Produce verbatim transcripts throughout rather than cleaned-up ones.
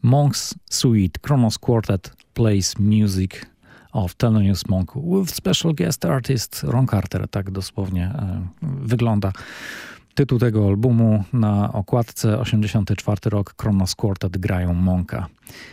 Monk's Suite, Kronos Quartet plays music of Thelonious Monk with special guest artist Ron Carter. Tak dosłownie e, wygląda tytuł tego albumu. Na okładce osiemdziesiąty czwarty rok, Kronos Quartet grają Monka.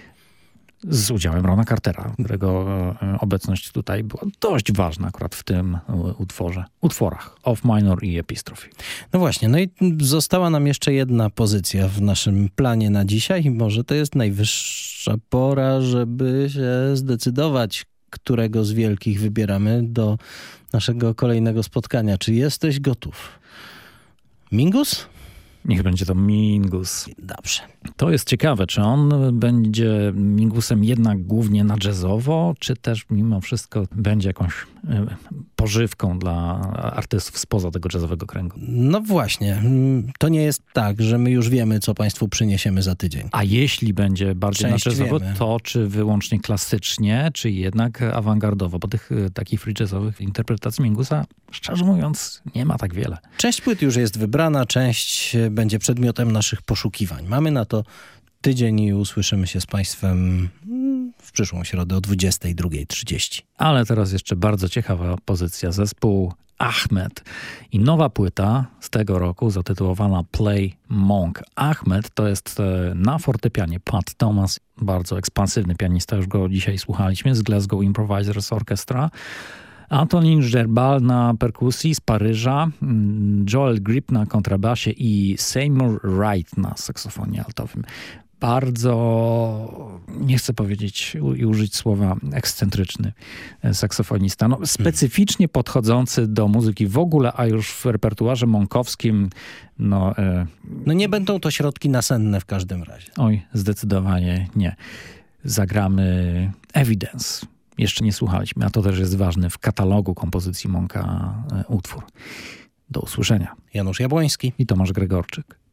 Z udziałem Rona Cartera, którego e, obecność tutaj była dość ważna akurat w tym e, utworze, utworach Of Minor i Epistrophe. No właśnie, no i została nam jeszcze jedna pozycja w naszym planie na dzisiaj i może to jest najwyższa pora, żeby się zdecydować, którego z wielkich wybieramy do naszego kolejnego spotkania. Czy jesteś gotów? Mingus? Niech będzie to Mingus. Dobrze. To jest ciekawe, czy on będzie Mingusem jednak głównie na jazzowo, czy też mimo wszystko będzie jakąś y, pożywką dla artystów spoza tego jazzowego kręgu. No właśnie. To nie jest tak, że my już wiemy, co państwu przyniesiemy za tydzień. A jeśli będzie bardziej Część na jazzowo, wiemy. to czy wyłącznie klasycznie, czy jednak awangardowo? Bo tych y, takich free jazzowych interpretacji Mingusa, szczerze mówiąc, nie ma tak wiele. Część płyt już jest wybrana, część będzie przedmiotem naszych poszukiwań. Mamy na to tydzień i usłyszymy się z państwem w przyszłą środę o dwudziestej drugiej trzydzieści. Ale teraz jeszcze bardzo ciekawa pozycja. Zespół Ahmed i nowa płyta z tego roku zatytułowana Play Monk. Ahmed to jest na fortepianie Pat Thomas, bardzo ekspansywny pianista, już go dzisiaj słuchaliśmy, z Glasgow Improvisers Orchestra. Antonin Gerbal na perkusji z Paryża, Joel Grip na kontrabasie i Seymour Wright na saksofonie altowym. Bardzo, nie chcę powiedzieć i użyć słowa ekscentryczny saksofonista. No, specyficznie podchodzący do muzyki w ogóle, a już w repertuarze monkowskim, no... E, no nie będą to środki nasenne w każdym razie. Oj, zdecydowanie nie. Zagramy Evidence. Jeszcze nie słuchaliśmy, a to też jest ważny w katalogu kompozycji Monka e, utwór. Do usłyszenia. Janusz Jabłoński i Tomasz Gregorczyk.